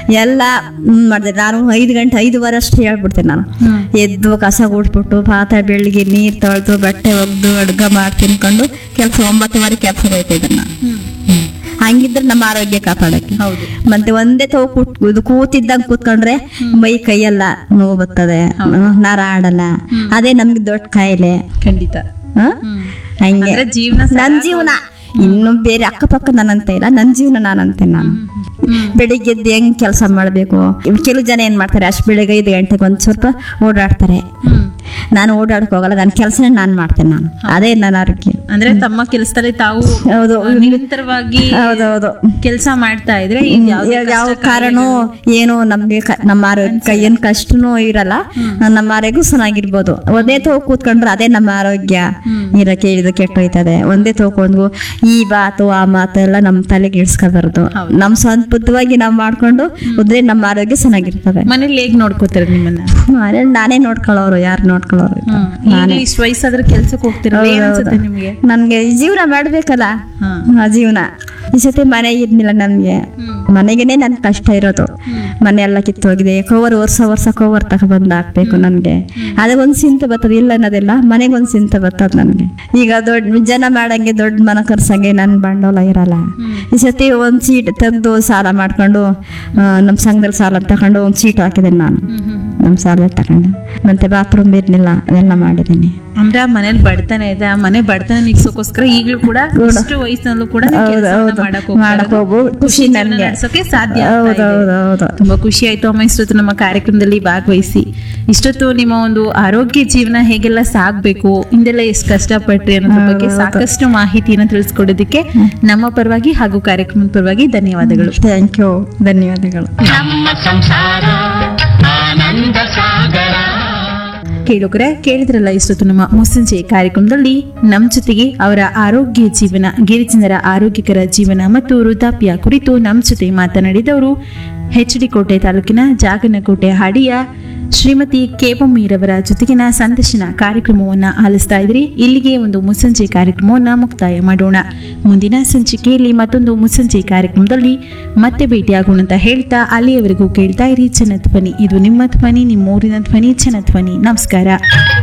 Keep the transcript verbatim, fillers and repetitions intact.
ಎಲ್ಲ ಮಾಡಿದೆ. ನಾನು ಐದು ಗಂಟೆ ಐದುವರೆ ಅಷ್ಟು ಹೇಳ್ಬಿಡ್ತೀನಿ. ನಾನು ಎದ್ದು ಕಸ ಗುಡ್ಬಿಟ್ಟು ಪಾತ್ರೆ ಬೆಳಿಗ್ಗೆ ನೀರು ತೊಳೆದು ಬಟ್ಟೆ ಒಗ್ದು ಅಡ್ಗೆ ಮಾಡಿ ತಿನ್ಕೊಂಡು ಕೆಲಸ ಒಂಬತ್ತುವರೆ ಕೆಲಸ ಹೋಯ್ತಿದ್ದೆ ನಾನು. ಹಂಗಿದ್ರೆ ನಮ್ಮ ಆರೋಗ್ಯ ಕಾಪಾಡಕ್ಕೆ. ಹೌದು. ಮತ್ತೆ ಒಂದೇ ತಗೋ ಕೂತ್ ಇದು ಕೂತಿದ್ದಂಗೆ ಕೂತ್ಕೊಂಡ್ರೆ ಮೈ ಕೈಯೆಲ್ಲ ನೋವು ಬರ್ತದೆ, ನರ ಆಡಲ್ಲ. ಅದೇ ನಮ್ಗೆ ದೊಡ್ಡ ಕಾಯಿಲೆ. ಖಂಡಿತ. ಹ? ಹಂಗೆ ಅಂದ್ರೆ ಜೀವನ ನನ್ ಜೀವನ ಇನ್ನು ಬೇರೆ ಅಕ್ಕಪಕ್ಕ ನಾನಂತ ಇಲ್ಲ, ನನ್ ಜೀವನ ನಾನಂತೇನೆ. ನಾನು ಬೆಳಿಗ್ಗೆ ಎದ್ದು ಹೆಂಗ್ ಕೆಲಸ ಮಾಡ್ಬೇಕು. ಕೆಲವು ಜನ ಏನ್ ಮಾಡ್ತಾರೆ, ಅಷ್ಟು ಬೆಳಿಗ್ಗೆ ಐದು ಗಂಟೆಗೆ ಒಂದ್ ಸ್ವಲ್ಪ ಓಡಾಡ್ತಾರೆ. ನಾನು ಓಡಾಡಕ್ ಹೋಗಲ್ಲ, ನನ್ನ ಕೆಲಸನೇ ನಾನ್ ಮಾಡ್ತೇನೆ. ನಾನು ಅದೇ ನನ್ನ ಆರೋಗ್ಯ. ಅಂದ್ರೆ ತಮ್ಮ ಕೆಲಸದಲ್ಲಿ ತಾವು ಹೌದು ನಿರಂತರವಾಗಿ ಹೌದೌದು ಕೆಲಸ ಮಾಡ್ತಾ ಇದ್ರೆ ಯಾವ ಕಾರಣ ಏನು ನಮ್ಗೆ ಕ- ನಮ್ಮ ಆರೋಗ್ಯ ಏನ್ ಕಷ್ಟನೂ ಇರಲ್ಲ, ನಮ್ಮ ಆರೋಗ್ಯ ಚೆನ್ನಾಗಿರ್ಬೋದು. ಒಂದೇ ತಗೋ ಕೂತ್ಕೊಂಡ್ರೆ ಅದೇ ನಮ್ಮ ಆರೋಗ್ಯ ಇರಕ್ಕೆ ಇದು ಕೆಟ್ಟೋಯ್ತದೆ. ಒಂದೇ ತಗೊಂಡು ಈ ಮಾತು ಆ ಮಾತು ಎಲ್ಲ ನಮ್ಮ ತಲೆಗೆ ಇಡ್ಸ್ಕೋಬಾರ್ದು. ನಮ್ ಸ್ವಂತ ಬುದ್ಧವಾಗಿ ನಾವ್ ಮಾಡ್ಕೊಂಡು ಹೋದ್ರೆ ನಮ್ಮ ಆರೋಗ್ಯ ಚೆನ್ನಾಗಿರ್ತದೆ. ಮನೇಲಿ ಹೇಗ್ ನೋಡ್ಕೋತಾರೆ ನಿಮ್ಮನ್ನ? ಮನೇಲಿ ನಾನೇ ನೋಡ್ಕೊಳ್ಳೋರು, ಯಾರು ನೋಡ್ಕೊಳ್ಳೋರು ಇಲ್ಲ. ಈಗ ಇಷ್ಟು ವಯಸ್ಸಾದ್ರೆ ಕೆಲ್ಸಕ್ಕೆ ಹೋಗ್ತಿರಲ್ಲ, ಏನ್ ಅನ್ಸುತ್ತೆ ನಿಮ್ಗೆ? ನನ್ಗೆ ಈ ಜೀವನ ಮಾಡ್ಬೇಕಲ್ಲ, ಆ ಜೀವನ ಈ ಸತಿ ಮನೆ ಇರ್ಲಿಲ್ಲ ನನ್ಗೆ. ಮನೆಗೇನೆ ನನ್ ಕಷ್ಟ ಇರೋದು. ಮನೆ ಎಲ್ಲ ಕಿತ್ತೋಗಿದೆ. ಕವರ್ ವರ್ಷ ವರ್ಷ ಕವರ್ ತಕ ಬಂದ್ ಹಾಕ್ಬೇಕು ನನ್ಗೆ. ಅದಕ್ಕೊಂದ್ ಚಿಂತೆ ಬರ್ತದೆ, ಇಲ್ಲ ಅನ್ನೋದಿಲ್ಲ, ಮನೆಗೊಂದ್ ಚಿಂತೆ ಬರ್ತದ ನನ್ಗೆ. ಈಗ ದೊಡ್ಡ ಜನ ಮಾಡಂಗೆ ದೊಡ್ಡ ಮನ ಕರ್ಸಂಗೆ ನನ್ ಬಂಡವಾಳ ಇರಲ್ಲ. ಈ ಸತಿ ಒಂದ್ ಸೀಟ್ ತೆಗ್ದು ಸಾಲ ಮಾಡ್ಕೊಂಡು ಆ, ನಮ್ ಸಂಘದಲ್ಲಿ ಸಾಲ ತಕೊಂಡು ಒಂದ್ ಸೀಟ್ ಹಾಕಿದ್ದೀನಿ ನಾನು. ನಮ್ ಸಾಲ ತಕೊಂಡು ಮತ್ತೆ ಬಾತ್ರೂಮ್ ಇರ್ಲಿಲ್ಲ, ಅದೆಲ್ಲ ಮಾಡಿದ್ದೀನಿ. ಅಂದ್ರೆ ಆ ಮನೇಲಿ ಬಡತನ ಇದೆ, ಆ ಮನೆ ಬಡತನ ನಿಗ್ಸೋಕೋಸ್ಕರ ಈಗ್ಲೂ ಕೂಡ ಇಷ್ಟು ವಯಸ್ಸಿನಲ್ಲೂ ಕೂಡ ನೀವು ಕೆಲ್ಸವನ್ನ ಮಾಡಕ್ ಹೋಗ್ತಾ ಮಾಡಕ್ ಇರೋದು. ಹೋಗು ಖುಷಿ ಜೀವನ ನನ್ಗೆ. ನಡ್ಸೋಕೆ ಸಾಧ್ಯ ಆಗ್ತಾ ಇದೆ. ಹೌದೌದೌದು. ತುಂಬಾ ಖುಷಿ ಆಯ್ತು ಅಮ್ಮ ಇಷ್ಟೊತ್ತು ನಮ್ಮ ಕಾರ್ಯಕ್ರಮದಲ್ಲಿ ಭಾಗವಹಿಸಿ. ಇಷ್ಟೊತ್ತು ನಿಮ್ಮ ಒಂದು ಆರೋಗ್ಯ ಜೀವನ ಹೇಗೆಲ್ಲ ಸಾಗ್ಬೇಕು, ಹಿಂದೆಲ್ಲ ಎಷ್ಟು ಕಷ್ಟಪಟ್ರಿ ಅನ್ನೋದ್ರ ಬಗ್ಗೆ ಸಾಕಷ್ಟು ಮಾಹಿತಿಯನ್ನು ತಿಳಿಸ್ಕೊಡೋದಕ್ಕೆ ನಮ್ಮ ಪರವಾಗಿ ಹಾಗೂ ಕಾರ್ಯಕ್ರಮದ ಪರವಾಗಿ ಧನ್ಯವಾದಗಳು. ಥ್ಯಾಂಕ್ ಯು, ಧನ್ಯವಾದಗಳು. ನಮ್ಮ ಸಂಸಾರ ಆನಂದ ಸಾಗರ. ಕೇಳುಗರೆ, ಕೇಳಿದ್ರಲ್ಲ ಇಷ್ಟೊತ್ತು ನಮ್ಮ ಮುಸ್ಸಂಜೆ ಕಾರ್ಯಕ್ರಮದಲ್ಲಿ ನಮ್ಮ ಜೊತೆಗೆ ಅವರ ಆರೋಗ್ಯ ಜೀವನ, ಗಿರಿಜನರ ಆರೋಗ್ಯಕರ ಜೀವನ ಮತ್ತು ವೃದ್ಧಾಪ್ಯ ಕುರಿತು ನಮ್ಮ ಜೊತೆ ಮಾತನಾಡಿದವರು ಎಚ್ ಡಿ ಕೋಟೆ ತಾಲೂಕಿನ ಜಾಗನಕೋಟೆ ಹಾಡಿಯ ಶ್ರೀಮತಿ ಕೇಪಮ್ಮೀರವರ ಜೊತೆಗಿನ ಸಂದರ್ಶನ ಕಾರ್ಯಕ್ರಮವನ್ನ ಆಲಿಸ್ತಾ ಇದ್ರಿ. ಇಲ್ಲಿಗೆ ಒಂದು ಮುಸ್ಸಂಜೆ ಕಾರ್ಯಕ್ರಮವನ್ನ ಮುಕ್ತಾಯ ಮಾಡೋಣ. ಮುಂದಿನ ಸಂಚಿಕೆಯಲ್ಲಿ ಮತ್ತೊಂದು ಮುಸ್ಸಂಜೆ ಕಾರ್ಯಕ್ರಮದಲ್ಲಿ ಮತ್ತೆ ಭೇಟಿಯಾಗೋಣ ಅಂತ ಹೇಳ್ತಾ ಅಲ್ಲಿಯವರೆಗೂ ಕೇಳ್ತಾ ಇರಿ ಜನಧ್ವನಿ. ಇದು ನಿಮ್ಮ ಧ್ವನಿ, ನಿಮ್ಮ ಊರಿನ ಧ್ವನಿ, ಜನಧ್ವನಿ. ನಮಸ್ಕಾರ.